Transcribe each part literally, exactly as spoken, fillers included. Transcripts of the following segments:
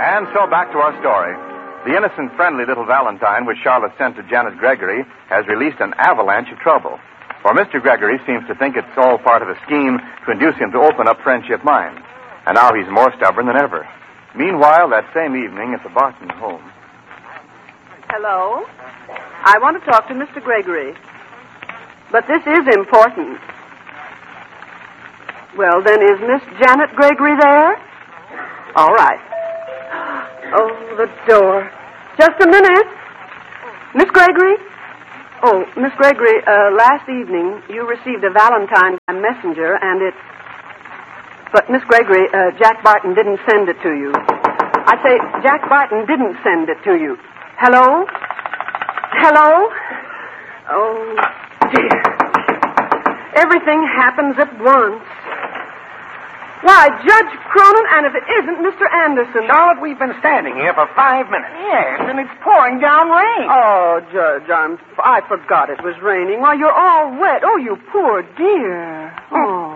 And so back to our story. The innocent, friendly little Valentine which Charlotte sent to Janet Gregory has released an avalanche of trouble. For Mister Gregory seems to think it's all part of a scheme to induce him to open up Friendship Mine. And now he's more stubborn than ever. Meanwhile, that same evening at the Barton home. Hello? I want to talk to Mister Gregory. But this is important. Well, then, is Miss Janet Gregory there? All right. Oh, the door. Just a minute. Miss Gregory? Oh, Miss Gregory, uh, last evening you received a Valentine by messenger, and it... But, Miss Gregory, uh, Jack Barton didn't send it to you. I say, Jack Barton didn't send it to you. Hello? Hello? Oh, dear. Everything happens at once. Why, Judge Cronin, and if it isn't Mister Anderson. Charlotte, we've been standing here for five minutes. Yes, and it's pouring down rain. Oh, Judge, I'm, I forgot it was raining. Why, you're all wet. Oh, you poor dear. Oh.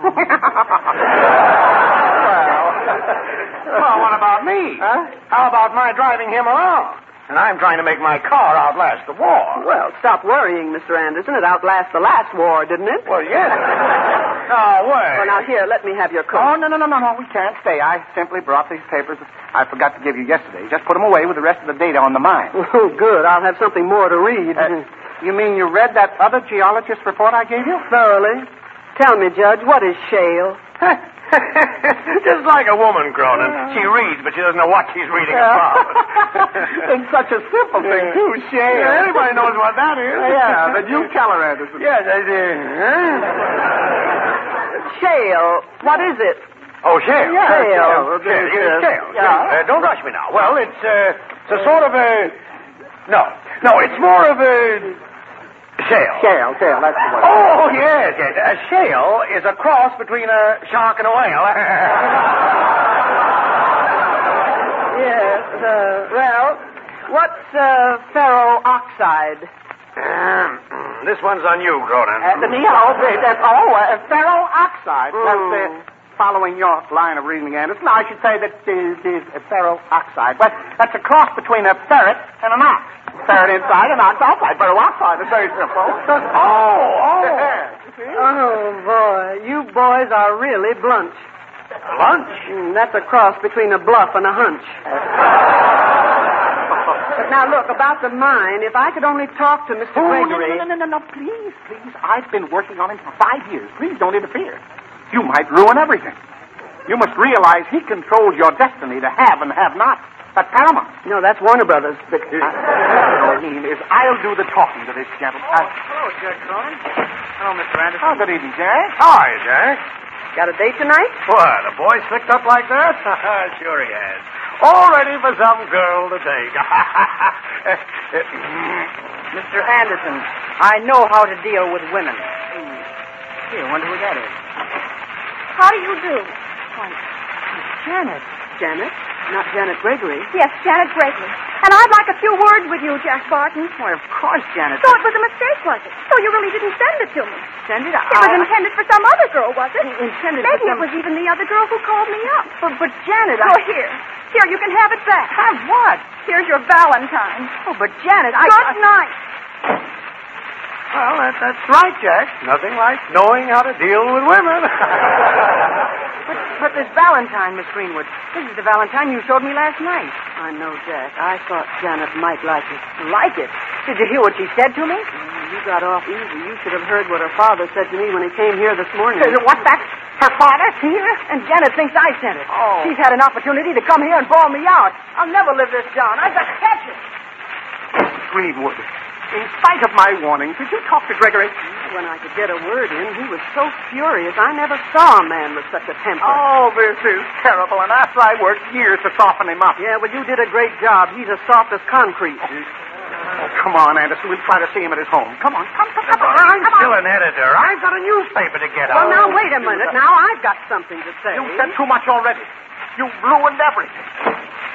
well, well, what about me? Huh? How about my driving him around? And I'm trying to make my car outlast the war. Well, stop worrying, Mister Anderson. It outlasts the last war, didn't it? Well, yes. Oh, wait. Well, now, here, let me have your coat. Oh, no, no, no, no, no. We can't stay. I simply brought these papers I forgot to give you yesterday. Just put them away with the rest of the data on the mine. Oh, good. I'll have something more to read. Uh, you mean you read that other geologist report I gave you? Thoroughly. Tell me, Judge, what is shale? Just like a woman, Cronin. She reads, but she doesn't know what she's reading about. And such a simple thing, too, shale. Yeah, everybody knows what that is. Yeah, but you tell her, Anderson. Yes, I do. Shale. What is it? Oh, shale. Yeah, shale. Shale. Shale. Yes, shale. Yeah. Uh, don't rush me now. Well, it's, uh, it's a sort of a... No. No, it's more of a... Shale. Shale, shale, that's the word. Oh, yes, yes. A shale is a cross between a shark and a whale. Yes, uh, well, what's uh, ferro oxide? Um, this one's on you, Cronin. Uh, the oh, that's, oh, uh, ferro oxide. Mm. That's uh, following your line of reasoning, Anderson. I should say that it is a ferro oxide. But that's a cross between a ferret and an ox. Ferret inside and ox outside. Ferro oxide is very simple. Oh, oh. Oh, boy. You boys are really blunt. Lunch? Mm, that's a cross between a bluff and a hunch. But now, look, about the mine, if I could only talk to Mister Oh, Gregory... no, no, no, no, no, please, please. I've been working on him for five years. Please don't interfere. You might ruin everything. You must realize he controls your destiny to have and have not. That's paramount. No, that's Warner Brothers. But, uh, what I mean is, I'll do the talking to this gentleman. Oh, hello, Judge Cronin. Hello, Mister Anderson. Oh, good evening, Jack. How are you, Jack? got a date tonight? What, a boy slicked up like that? Sure he has. All ready for some girl to take. Mister Anderson, I know how to deal with women. Here, wonder who that is. How do you do? Why, Janet. Janet? Not Janet Gregory. Yes, Janet Gregory. And I'd like a few words with you, Jack Barton. Why, of course, Janet. So it was a mistake, was it? So you really didn't send it to me? Send it? It was intended for some other girl, was it? Intended Maybe for some... it was even the other girl who called me up. But, but Janet, Oh, I... here. Here, you can have it back. Have what? Here's your Valentine. Oh, but Janet, I... Good night. Well, that, that's right, Jack. Nothing like knowing how to deal with women. But, but this Valentine, Miss Greenwood, this is the Valentine you showed me last night. I know, Jack. I thought Janet might like it. Like it? Did you hear what she said to me? Mm, You got off easy. You should have heard what her father said to me when he came here this morning. What's that? Her father? Here? And Janet thinks I sent it. Oh. She's had an opportunity to come here and bawl me out. I'll never live this down. I've got to catch it. Greenwood, in spite of my warning, did you talk to Gregory? When I could get a word in, he was so furious. I never saw a man with such a temper. Oh, this is terrible, and after I worked years to soften him up. Yeah, well, you did a great job. He's as soft as concrete. Oh, come on, Anderson. We'll try to see him at his home. Come on, come, come, come on. I'm still an editor. I've got a newspaper to get Well, out. now, wait a minute. Now, I've got something to say. You said too much already. You've ruined everything.